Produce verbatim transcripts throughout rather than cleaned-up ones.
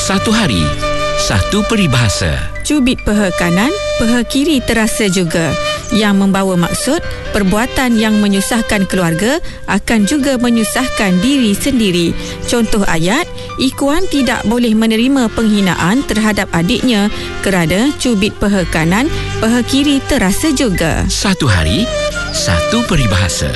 Satu hari, satu peribahasa. Cubit peha kanan, peha kiri terasa juga. Yang membawa maksud, perbuatan yang menyusahkan keluarga akan juga menyusahkan diri sendiri. Contoh ayat, Ikuan tidak boleh menerima penghinaan terhadap adiknya kerana cubit peha kanan, peha kiri terasa juga. Satu hari, satu peribahasa.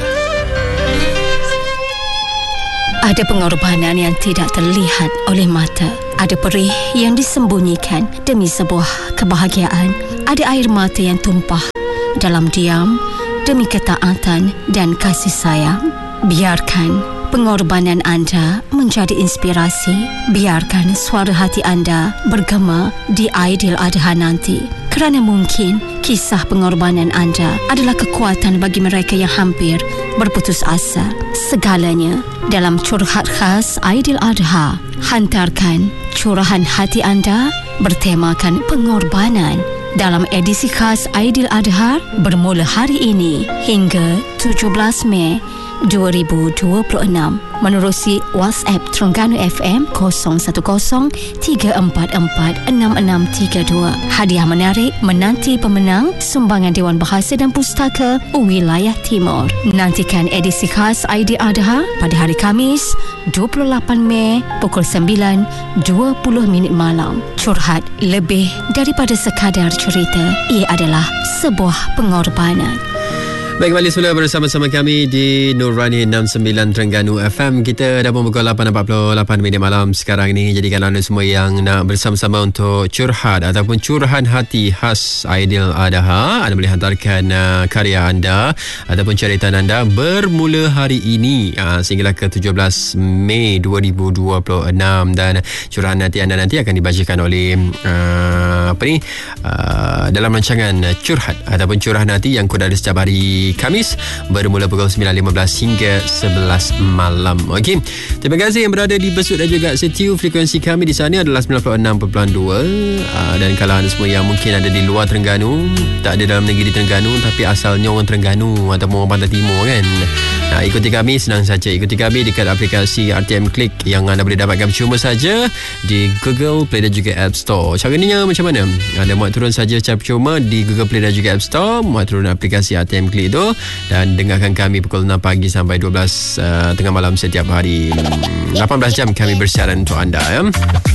Ada pengorbanan yang tidak terlihat oleh mata. Ada perih yang disembunyikan demi sebuah kebahagiaan. Ada air mata yang tumpah dalam diam demi ketaatan dan kasih sayang. Biarkan pengorbanan anda menjadi inspirasi. Biarkan suara hati anda bergema di Aidiladha nanti. Kerana mungkin kisah pengorbanan anda adalah kekuatan bagi mereka yang hampir berputus asa. Segalanya dalam curhat khas Aidiladha. Hantarkan curahan hati anda bertemakan pengorbanan dalam edisi khas Aidiladha bermula hari ini hingga tujuh belas Mei dua ribu dua puluh enam menerusi WhatsApp Terengganu F M kosong satu kosong tiga empat empat enam enam tiga dua. Hadiah menarik menanti pemenang sumbangan Dewan Bahasa dan Pustaka Wilayah Timur. Nantikan edisi khas Aidiladha pada hari Khamis dua puluh lapan Mei pukul sembilan dua puluh minit malam. Curhat lebih daripada sekadar cerita. Ia adalah sebuah pengorbanan. Baik, kembali semula bersama-sama kami di Nurani enam puluh sembilan Terengganu F M. Kita dah pun pukul lapan empat puluh lapan minit malam sekarang ini. Jadi kalau anda semua yang nak bersama-sama untuk curhat ataupun curahan hati khas Aidiladha, anda boleh hantarkan uh, karya anda ataupun cerita anda bermula hari ini uh, sehinggalah ke tujuh belas Mei dua ribu dua puluh enam. Dan curahan hati anda nanti akan dibacakan oleh uh, apa ni uh, dalam rancangan curhat ataupun curahan hati yang kod ada setiap hari Khamis bermula pukul sembilan lima belas hingga sebelas malam. Okey. Terima kasih yang berada di Besut dan juga setiu. Frekuensi kami di sana adalah sembilan puluh enam perpuluhan dua. Uh, dan kalau anda semua yang mungkin ada di luar Terengganu, tak ada dalam negeri Terengganu tapi asalnya orang Terengganu ataupun orang Pantai Timur kan. Nah, ikuti kami senang saja. Ikuti kami dekat aplikasi R T M Click yang anda boleh dapatkan cuma saja di Google Play dan juga App Store. Caranya macam mana? Anda muat turun saja secara percuma di Google Play dan juga App Store, muat turun aplikasi R T M Click itu dan dengarkan kami pukul enam pagi sampai dua belas uh, tengah malam setiap hari. lapan belas jam kami bersiaran untuk anda ya.